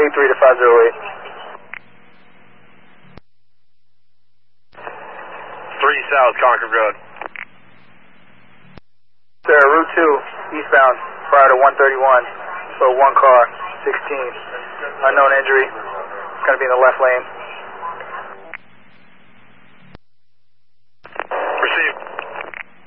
23 to 508. 3 South Concord Road. Sir, Route 2, eastbound, prior to 131. So 1 car, 16. Unknown injury. It's going to be in the left lane.